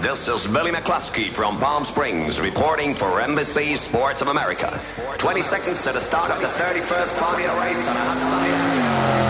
This is Billy McCluskey from Palm Springs reporting for NBC Sports of America. 20 seconds to the start of the 31st Formula race on a hot sunny day.